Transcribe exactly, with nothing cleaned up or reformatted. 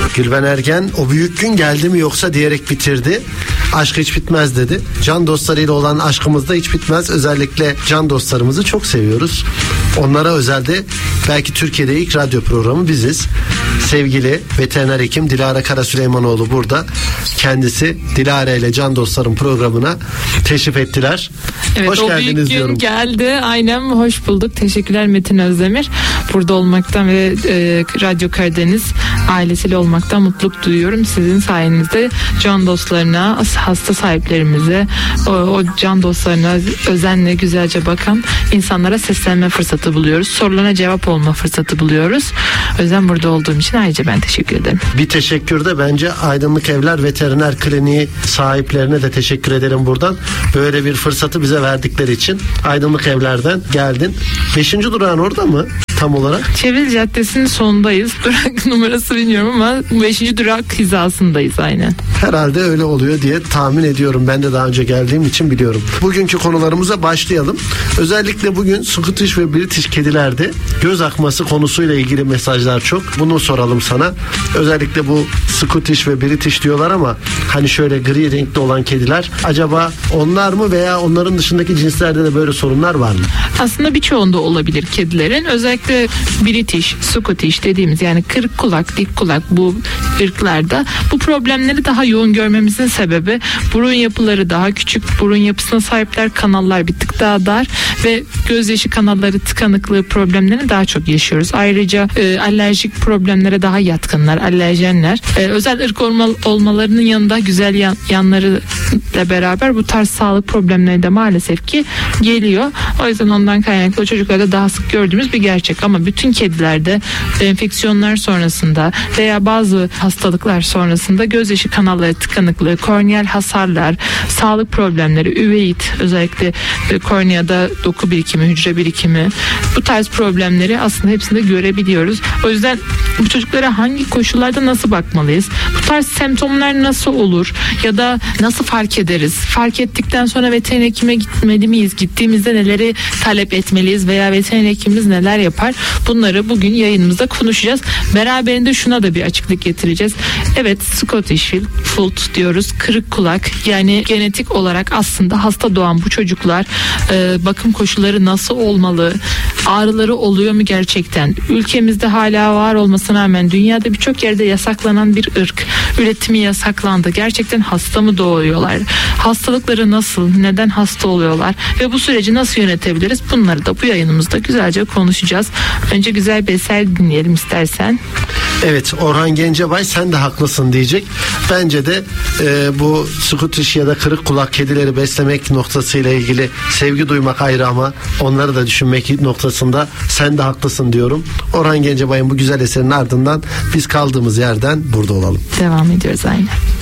Gülben Ergen o büyük gün geldi mi yoksa diyerek bitirdi. Aşk hiç bitmez dedi. Can dostlarıyla olan aşkımız da hiç bitmez. Özellikle can dostlarımızı çok seviyoruz. Onlara özelde belki Türkiye'de ilk radyo programı biziz. Sevgili veteriner hekim Dilara Karasüleymanoğlu burada. Kendisi Dilara ile Can Dostlarım programına teşrif ettiler. Evet, hoş o geldiniz büyük diyorum. gün geldi. Aynen, hoş bulduk. Teşekkürler Metin Özdemir. Burada olmaktan ve e, Radyo Karadeniz ailesiyle olmaktan mutluluk duyuyorum. Sizin sayenizde can dostlarına, hasta sahiplerimize, o, o can dostlarına özenle güzelce bakan insanlara seslenme fırsatı buluyoruz. Sorularına cevap olma fırsatı buluyoruz. O yüzden burada olduğum için ayrıca ben teşekkür ederim. Bir teşekkür de bence Aydınlık Evler Veteriner Kliniği sahiplerine de teşekkür ederim buradan. Böyle bir fırsatı bize verdikleri için. Aydınlık Evler'den geldin. Beşinci durağın orada mı? Tam olarak. Çevril Caddesi'nin sonundayız. Durak numarası bilmiyorum ama beşinci durak hizasındayız aynen. Herhalde öyle oluyor diye tahmin ediyorum. Ben de daha önce geldiğim için biliyorum. Bugünkü konularımıza başlayalım. Özellikle bugün Scottish ve British kedilerde göz akması konusuyla ilgili mesajlar çok. Bunu soralım sana. Özellikle bu Scottish ve British diyorlar ama hani şöyle gri renkli olan kediler, acaba onlar mı veya onların dışındaki cinslerde de böyle sorunlar var mı? Aslında birçoğunda olabilir kedilerin. Özellikle British, Scottish dediğimiz yani kırık kulak, dik kulak bu ırklarda bu problemleri daha yoğun görmemizin sebebi burun yapıları daha küçük, burun yapısına sahipler, kanallar bir tık daha dar ve gözyaşı kanalları tıkanıklığı problemlerini daha çok yaşıyoruz. Ayrıca e, alerjik problemlere daha yatkınlar, alerjenler. E, özel ırk olma, olmalarının yanında güzel yan, yanlarıyla beraber bu tarz sağlık problemleri de maalesef ki geliyor. O yüzden ondan kaynaklı o çocuklarda daha sık gördüğümüz bir gerçek. Ama bütün kedilerde enfeksiyonlar sonrasında veya bazı hastalıklar sonrasında gözyaşı kanalları tıkanıklığı, korneal hasarlar, sağlık problemleri, üveit, özellikle korneada doku birikimi, hücre birikimi, bu tarz problemleri aslında hepsinde görebiliyoruz. O yüzden bu çocuklara hangi koşullarda nasıl bakmalıyız? Bu tarz semptomlar nasıl olur? Ya da nasıl fark ederiz? Fark ettikten sonra veteriner hekime gitmeli miyiz? Gittiğimizde neleri talep etmeliyiz veya veteriner hekimimiz neler yapar? Bunları bugün yayınımızda konuşacağız. Beraberinde şuna da bir açıklık getireceğiz. Evet, Scottish Fold diyoruz. Kırık kulak. Yani genetik olarak aslında hasta doğan bu çocuklar e, bakım koşulları nasıl olmalı? Ağrıları oluyor mu gerçekten? Ülkemizde hala var olmasına rağmen dünyada birçok yerde yasaklanan bir ırk. Üretimi yasaklandı. Gerçekten hasta mı doğuyorlar? Hastalıkları nasıl? Neden hasta oluyorlar? Ve bu süreci nasıl yönetebiliriz? Bunları da bu yayınımızda güzelce konuşacağız. Önce güzel bir eser dinleyelim istersen. Evet, Orhan Gencebay sen de haklısın diyecek. Bence de e, bu Scottish ya da kırık kulak kedileri beslemek noktasıyla ilgili sevgi duymak ayrı ama onları da düşünmek noktasında sen de haklısın diyorum. Orhan Gencebay'ın bu güzel eserinin ardından biz kaldığımız yerden burada olalım. Devam ediyoruz aynen.